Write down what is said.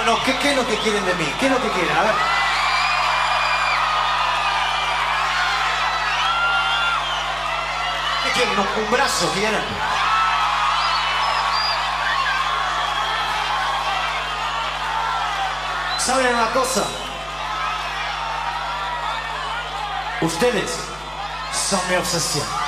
No, ¿qué es lo que quieren de mí? ¿Qué es lo que quieren? A ver. ¿Qué quieren? ¿Un brazo quieren? ¿Saben una cosa? Ustedes son mi obsesión.